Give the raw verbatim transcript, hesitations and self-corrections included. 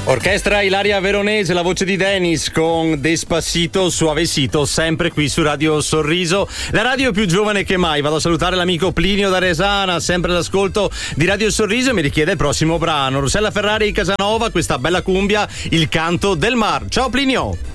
Orchestra Ilaria Veronese, la voce di Dennis con Despacito, Suavecito, sempre qui su Radio Sorriso, la radio più giovane che mai. Vado a salutare l'amico Plinio da Resana, sempre all'ascolto di Radio Sorriso, e mi richiede il prossimo brano. Rossella Ferrari Casanova, questa bella cumbia, Il canto del mar. Ciao Plinio!